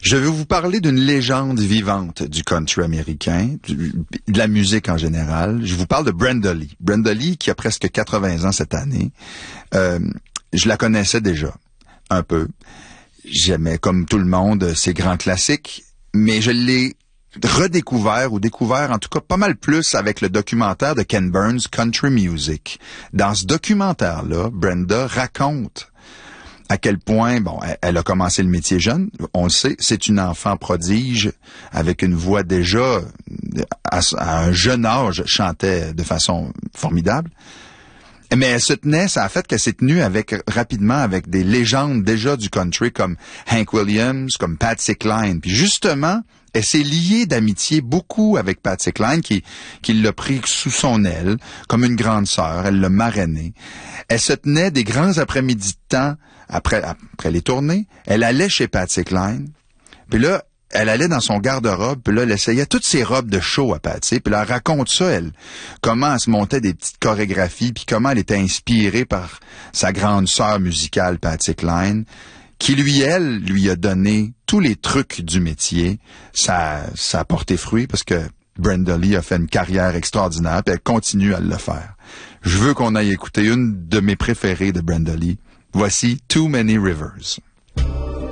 Je vais vous parler d'une légende vivante du country américain, de la musique en général. Je vous parle de Brenda Lee. Brenda Lee, qui a presque 80 ans cette année. Je la connaissais déjà, un peu. J'aimais, comme tout le monde, ses grands classiques, mais je l'ai redécouvert ou découvert en tout cas pas mal plus avec le documentaire de Ken Burns, Country Music. Dans ce documentaire-là, Brenda raconte à quel point, elle a commencé le métier jeune, on le sait, c'est une enfant prodige, avec une voix déjà, à un jeune âge, chantait de façon formidable. Mais elle se tenait, ça a fait qu'elle s'est tenue rapidement avec des légendes déjà du country, comme Hank Williams, comme Patsy Cline. Puis justement, elle s'est liée d'amitié beaucoup avec Patsy Cline, qui l'a pris sous son aile, comme une grande sœur, elle l'a marrainée. Elle se tenait des grands après-midi de temps, après les tournées, elle allait chez Patsy Cline, puis là, elle allait dans son garde-robe, puis là, elle essayait toutes ses robes de show à Patsy, puis là, elle raconte ça, comment elle se montait des petites chorégraphies, puis comment elle était inspirée par sa grande sœur musicale, Patsy Cline, qui lui a donné tous les trucs du métier. Ça a porté fruit, parce que Brenda Lee a fait une carrière extraordinaire, puis elle continue à le faire. Je veux qu'on aille écouter une de mes préférées de Brenda Lee. Voici Too Many Rivers.